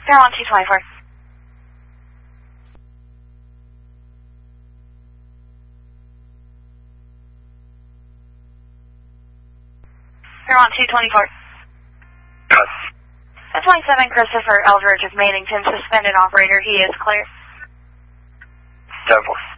They're on 224. They're on 224. Yes. The 27 Christopher Eldridge of Mannington, suspended operator. He is clear. 10-4.